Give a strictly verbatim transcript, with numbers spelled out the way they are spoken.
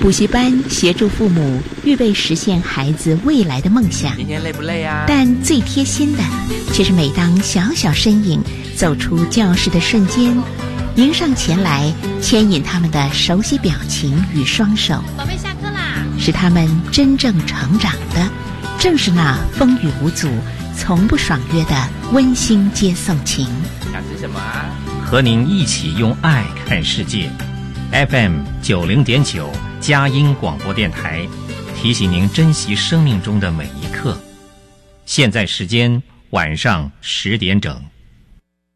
补习班协助父母预备实现孩子未来的梦想。 今天累不累啊？ 但最贴心的，却是每当小小身影走出教室的瞬间，迎上前来牵引他们的熟悉表情与双手。 宝贝，下课啦！ 使他们真正成长的，正是那风雨无阻、从不爽约的温馨接送情。 想吃什么啊？ 和您一起用爱看世界。F M 九零点九佳音广播电台，提醒您珍惜生命中的每一刻。现在时间晚上十点整。